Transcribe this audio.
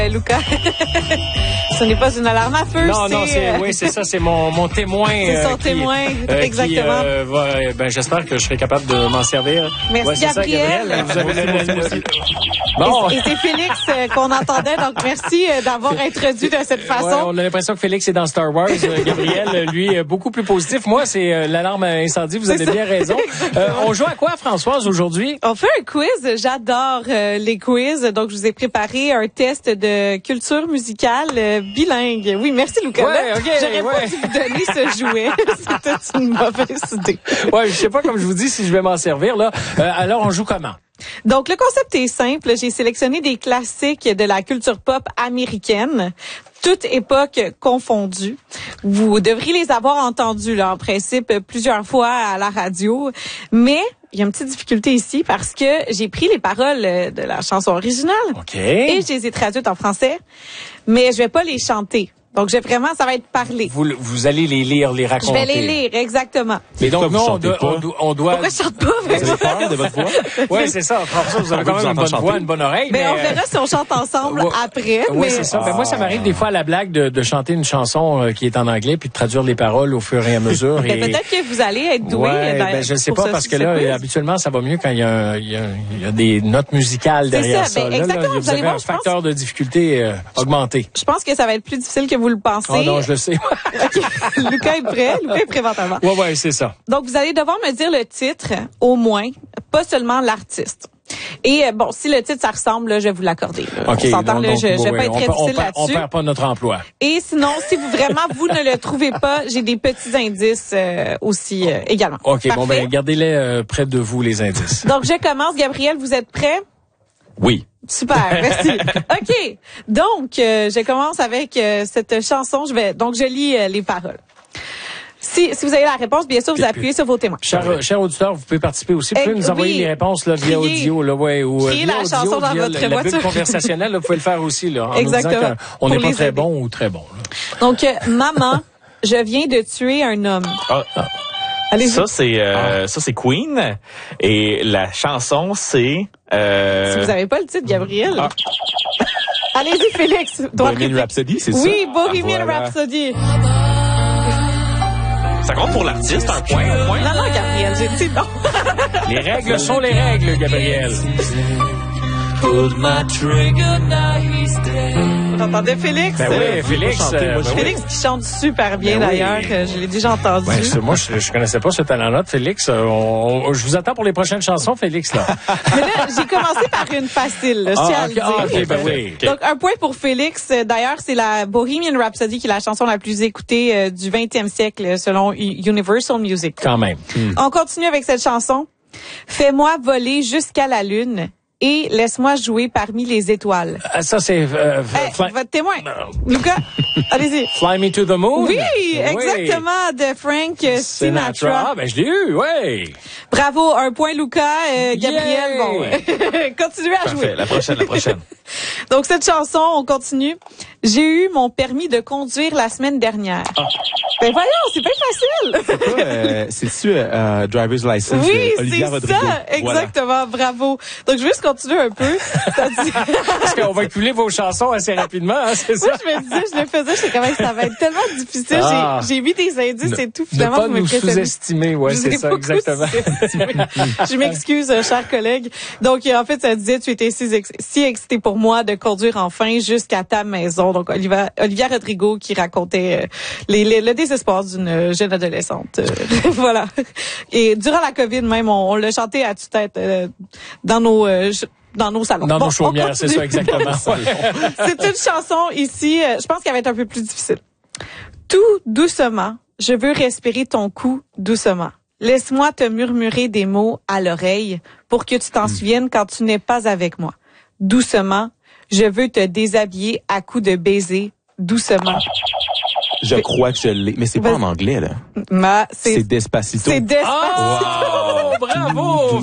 Luca, ce n'est pas une alarme à feu. Non, c'est ça, c'est mon témoin. C'est son témoin, exactement. J'espère que je serai capable de m'en servir. Merci, Gabriel. Vous avez le Bon. Et c'est Félix qu'on entendait, donc merci d'avoir introduit de cette façon. Ouais, on a l'impression que Félix est dans Star Wars. Gabriel, lui, beaucoup plus positif. Moi, c'est l'alarme incendie, vous avez bien raison. On joue à quoi, Françoise, aujourd'hui? On fait un quiz. J'adore les quiz. Donc, je vous ai préparé un test de culture musicale bilingue. Oui, merci, Lucas. Ouais, OK. J'aurais pas dû vous donner ce jouet. C'était une mauvaise idée. Ouais, je sais pas, comme je vous dis, si je vais m'en servir, là. Alors, on joue comment? Donc, le concept est simple. J'ai sélectionné des classiques de la culture pop américaine, toute époque confondue. Vous devriez les avoir entendus, là, en principe, plusieurs fois à la radio. Mais il y a une petite difficulté ici parce que j'ai pris les paroles de la chanson originale. OK. Et je les ai traduites en français, mais je vais pas les chanter. Donc, ça va être parlé. Vous allez les lire, les raconter. Je vais les lire, exactement. Mais donc, non, on doit... Pourquoi je chante pas? Vous avez peur de votre voix? Oui, c'est ça. François, vous avez quand même une bonne voix, une bonne oreille. Mais on verra si on chante ensemble après. Oui, c'est ça. Ben, moi, ça m'arrive des fois à la blague de chanter une chanson qui est en anglais puis de traduire les paroles au fur et à mesure. Et... Peut-être que vous allez être doué. Je ne sais pas parce que là, habituellement, ça va mieux quand il y a des notes musicales derrière ça. Ben, exactement. Là, vous avez un facteur de difficulté augmenté. Je pense que ça va être plus difficile que vous le pensez. Oh non, je le sais. OK. Lucas est prêt. Lucas est prêt mentalement. Oui, c'est ça. Donc, vous allez devoir me dire le titre, au moins, pas seulement l'artiste. Et bon, si le titre, ça ressemble, là, je vais vous l'accorder. OK. On s'entend, là, je vais pas être très difficile là-dessus. On perd pas notre emploi. Et sinon, si vous ne le trouvez pas, j'ai des petits indices aussi également. OK, Parfait. bon, ben gardez-les près de vous, les indices. Donc, je commence. Gabriel, vous êtes prêt? Oui. Super, merci. OK. Donc, je commence avec cette chanson. Je lis les paroles. Si vous avez la réponse, bien sûr, vous appuyez sur vos témoins. Chers auditeurs, vous pouvez participer aussi. Vous pouvez nous envoyer les réponses là, via audio, là, ou via la chanson dans votre la voiture. bulle conversationnelle, là, vous pouvez le faire aussi, là, en exactement. nous disant qu'on n'est pas très bon ou très bon. Là. Donc, maman, je viens de tuer un homme. Ça c'est Queen et la chanson c'est Si vous avez pas le titre, Gabriel. Allez-y, Félix. Bohemian Rhapsody, c'est ça? Oui, Bohemian Rhapsody. Ça compte pour l'artiste, un point. Non, Gabriel, j'ai dit non. Les règles sont les règles, Gabriel. Vous entendez Félix? Ben oui, Félix. Félix qui chante super bien d'ailleurs. Je l'ai déjà entendu. Ouais, moi, je connaissais pas ce talent-là de Félix. Je vous attends pour les prochaines chansons, Félix, là. Mais là, j'ai commencé par une facile, là, je tiens à le dire. OK, ben oui. Donc, un point pour Félix. D'ailleurs, c'est la Bohemian Rhapsody qui est la chanson la plus écoutée du 20e siècle selon Universal Music. Quand même. On continue avec cette chanson. Fais-moi voler jusqu'à la lune et laisse-moi jouer parmi les étoiles. Ça, c'est... votre témoin. Lucas, allez-y. Fly Me to the Moon. Oui, exactement, de Frank Sinatra. Ah, ben je l'ai eu, oui. Bravo, un point, Lucas. Gabriel, bon, continuez à jouer. Parfait, la prochaine. Donc, cette chanson, on continue. J'ai eu mon permis de conduire la semaine dernière. Ben voyons, c'est bien facile. C'est-tu Driver's License? Oui, Olivia c'est Rodrigo. ça, exactement, bravo. Donc, je vais juste continuer un peu. Parce qu'on va écouler vos chansons assez rapidement, hein, c'est ça? Moi, je me disais, je le faisais, j'étais quand même, ça va être tellement difficile. J'ai mis des indices et tout, finalement. Ne pas nous sous-estimer, ouais, c'est ça, exactement. Je m'excuse, chers collègues. Donc, en fait, ça disait, tu étais si excité pour moi de conduire enfin jusqu'à ta maison. Donc, Olivia Rodrigo qui racontait le désespoir d'une jeune adolescente. Voilà. Et durant la COVID même, on l'a chanté à tue-tête dans nos salons. Dans nos chaumières, c'est ça, exactement. C'est une chanson ici, je pense qu'elle va être un peu plus difficile. Tout doucement, je veux respirer ton cou doucement. Laisse-moi te murmurer des mots à l'oreille pour que tu t'en souviennes quand tu n'es pas avec moi. Doucement, je veux te déshabiller à coups de baisers, doucement. Je crois que je l'ai. Mais c'est pas en anglais, là. C'est Despacito. C'est Despacito. Oh, bravo!